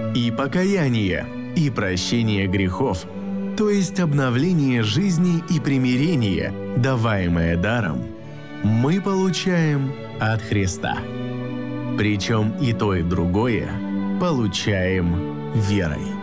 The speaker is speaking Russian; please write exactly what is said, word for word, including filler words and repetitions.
и покаяние, и прощение грехов, то есть обновление жизни и примирение, даваемое даром, мы получаем от Христа. Причем и то, и другое получаем верой.